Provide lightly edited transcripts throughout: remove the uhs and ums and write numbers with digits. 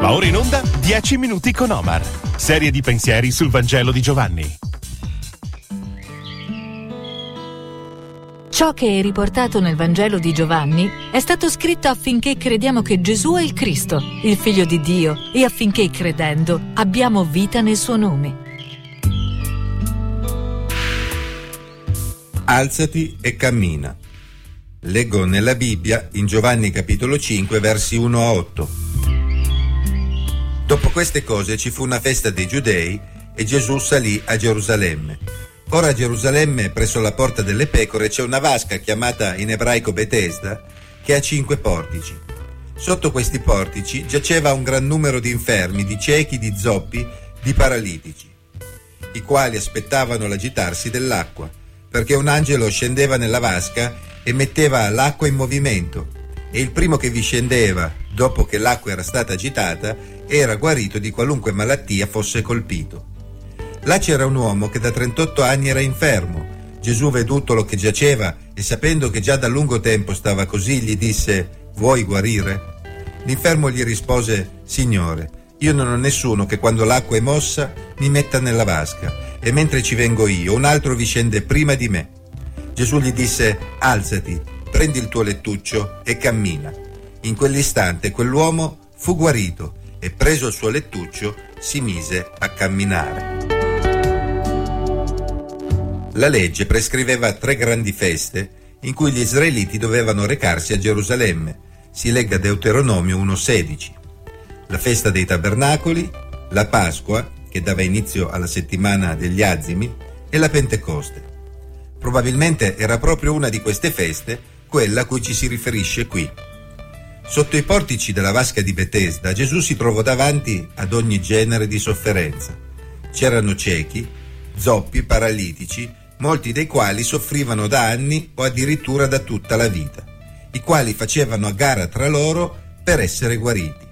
Va ora in onda 10 minuti con Omar. Serie di pensieri sul Vangelo di Giovanni. Ciò che è riportato nel Vangelo di Giovanni è stato scritto affinché crediamo che Gesù è il Cristo, il Figlio di Dio, e affinché, credendo, abbiamo vita nel suo nome. Alzati e cammina. Leggo nella Bibbia in Giovanni capitolo 5 versi 1 a 8. Dopo queste cose ci fu una festa dei Giudei e Gesù salì a Gerusalemme. Ora a Gerusalemme, presso la porta delle pecore, c'è una vasca chiamata in ebraico Betesda, che ha 5 portici. Sotto questi portici giaceva un gran numero di infermi, di ciechi, di zoppi, di paralitici, i quali aspettavano l'agitarsi dell'acqua, perché un angelo scendeva nella vasca e metteva l'acqua in movimento, e il primo che vi scendeva, dopo che l'acqua era stata agitata, era guarito di qualunque malattia fosse colpito. Là c'era un uomo che da 38 anni era infermo. Gesù, vedutolo che giaceva e sapendo che già da lungo tempo stava così, gli disse: «Vuoi guarire?» L'infermo gli rispose: «Signore, io non ho nessuno che quando l'acqua è mossa mi metta nella vasca, e mentre ci vengo io, un altro vi scende prima di me». Gesù gli disse: «Alzati, prendi il tuo lettuccio e cammina». In quell'istante quell'uomo fu guarito e, preso il suo lettuccio, si mise a camminare. La legge prescriveva 3 grandi feste in cui gli israeliti dovevano recarsi a Gerusalemme. Si legga Deuteronomio 1,16. La festa dei tabernacoli, la Pasqua, che dava inizio alla settimana degli Azimi, e la Pentecoste. Probabilmente era proprio una di queste feste quella a cui ci si riferisce qui. Sotto i portici della vasca di Betesda, Gesù si trovò davanti ad ogni genere di sofferenza. C'erano ciechi, zoppi, paralitici, molti dei quali soffrivano da anni o addirittura da tutta la vita, i quali facevano a gara tra loro per essere guariti.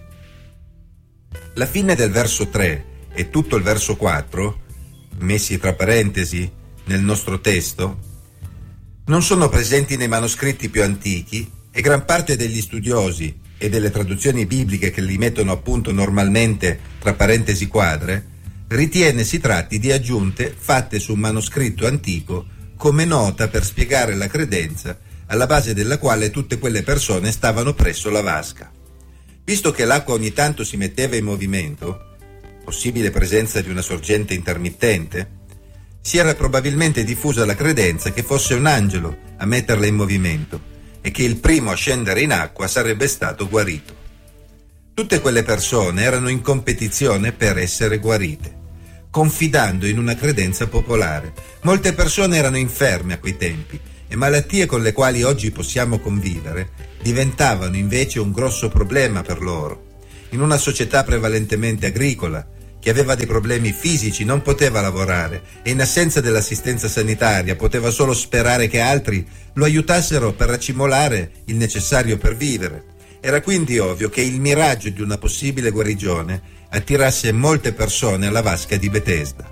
La fine del verso 3 e tutto il verso 4, messi tra parentesi nel nostro testo, non sono presenti nei manoscritti più antichi e gran parte degli studiosi e delle traduzioni bibliche che li mettono appunto normalmente tra parentesi quadre ritiene si tratti di aggiunte fatte su un manoscritto antico come nota per spiegare la credenza alla base della quale tutte quelle persone stavano presso la vasca. Visto che l'acqua ogni tanto si metteva in movimento, possibile presenza di una sorgente intermittente, si era probabilmente diffusa la credenza che fosse un angelo a metterla in movimento e che il primo a scendere in acqua sarebbe stato guarito. Tutte quelle persone erano in competizione per essere guarite, confidando in una credenza popolare. Molte persone erano inferme a quei tempi e malattie con le quali oggi possiamo convivere diventavano invece un grosso problema per loro. In una società prevalentemente agricola, che aveva dei problemi fisici, non poteva lavorare e in assenza dell'assistenza sanitaria poteva solo sperare che altri lo aiutassero per racimolare il necessario per vivere. Era quindi ovvio che il miraggio di una possibile guarigione attirasse molte persone alla vasca di Betesda.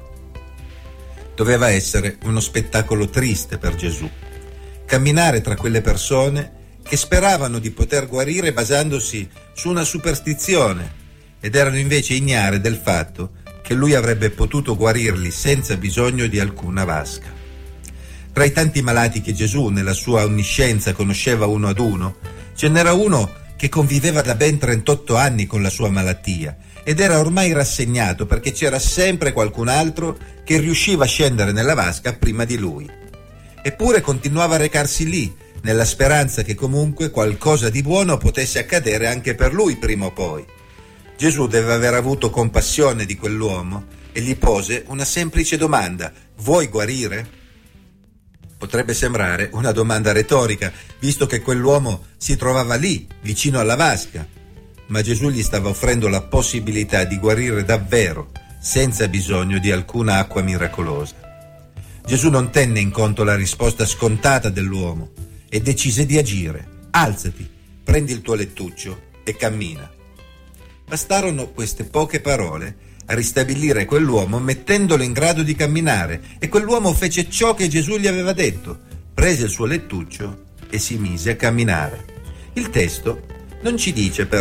Doveva essere uno spettacolo triste per Gesù. Camminare tra quelle persone che speravano di poter guarire basandosi su una superstizione ed erano invece ignare del fatto che lui avrebbe potuto guarirli senza bisogno di alcuna vasca. Tra i tanti malati che Gesù nella sua onniscienza conosceva uno ad uno, ce n'era uno che conviveva da ben 38 anni con la sua malattia ed era ormai rassegnato perché c'era sempre qualcun altro che riusciva a scendere nella vasca prima di lui. Eppure continuava a recarsi lì, nella speranza che comunque qualcosa di buono potesse accadere anche per lui prima o poi. Gesù deve aver avuto compassione di quell'uomo e gli pose una semplice domanda: «Vuoi guarire?» Potrebbe sembrare una domanda retorica, visto che quell'uomo si trovava lì, vicino alla vasca, ma Gesù gli stava offrendo la possibilità di guarire davvero, senza bisogno di alcuna acqua miracolosa. Gesù non tenne in conto la risposta scontata dell'uomo e decise di agire. «Alzati, prendi il tuo lettuccio e cammina». Bastarono queste poche parole a ristabilire quell'uomo mettendolo in grado di camminare, e quell'uomo fece ciò che Gesù gli aveva detto, prese il suo lettuccio e si mise a camminare. Il testo non ci dice però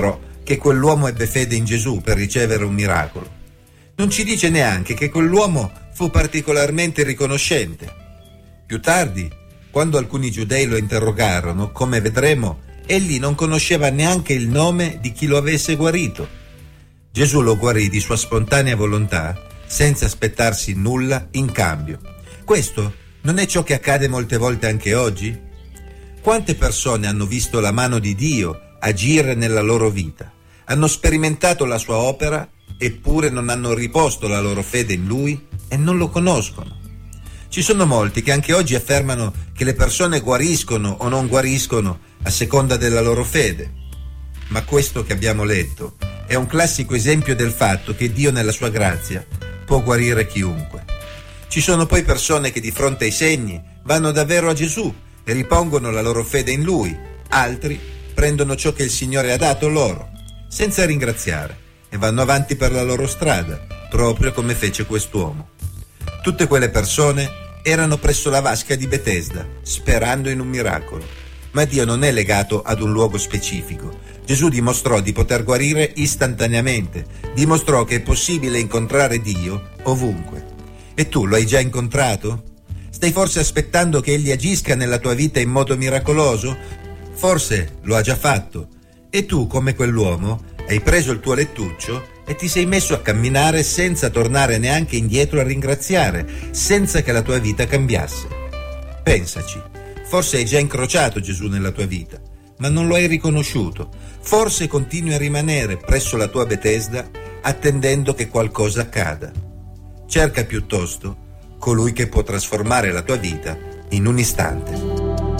che quell'uomo ebbe fede in Gesù per ricevere un miracolo. Non ci dice neanche che quell'uomo fu particolarmente riconoscente. Più tardi, quando alcuni giudei lo interrogarono, come vedremo, egli non conosceva neanche il nome di chi lo avesse guarito. Gesù lo guarì di sua spontanea volontà, senza aspettarsi nulla in cambio. Questo non è ciò che accade molte volte anche oggi? Quante persone hanno visto la mano di Dio agire nella loro vita? Hanno sperimentato la sua opera, eppure non hanno riposto la loro fede in Lui e non lo conoscono. Ci sono molti che anche oggi affermano che le persone guariscono o non guariscono a seconda della loro fede. Ma questo che abbiamo letto è un classico esempio del fatto che Dio nella sua grazia può guarire chiunque. Ci sono poi persone che di fronte ai segni vanno davvero a Gesù e ripongono la loro fede in Lui. Altri prendono ciò che il Signore ha dato loro, senza ringraziare, e vanno avanti per la loro strada, proprio come fece quest'uomo. Tutte quelle persone erano presso la vasca di Betesda, sperando in un miracolo. Ma Dio non è legato ad un luogo specifico. Gesù dimostrò di poter guarire istantaneamente, dimostrò che è possibile incontrare Dio ovunque. E tu lo hai già incontrato? Stai forse aspettando che Egli agisca nella tua vita in modo miracoloso? Forse lo ha già fatto. E tu, come quell'uomo, hai preso il tuo lettuccio e ti sei messo a camminare senza tornare neanche indietro a ringraziare, senza che la tua vita cambiasse. Pensaci, forse hai già incrociato Gesù nella tua vita, ma non lo hai riconosciuto. Forse continui a rimanere presso la tua Betesda attendendo che qualcosa accada. Cerca piuttosto colui che può trasformare la tua vita in un istante.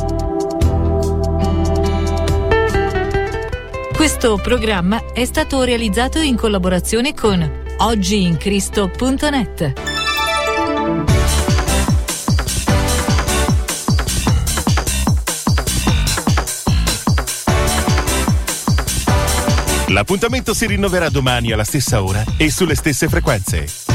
Questo programma è stato realizzato in collaborazione con oggiincristo.net. L'appuntamento si rinnoverà domani alla stessa ora e sulle stesse frequenze.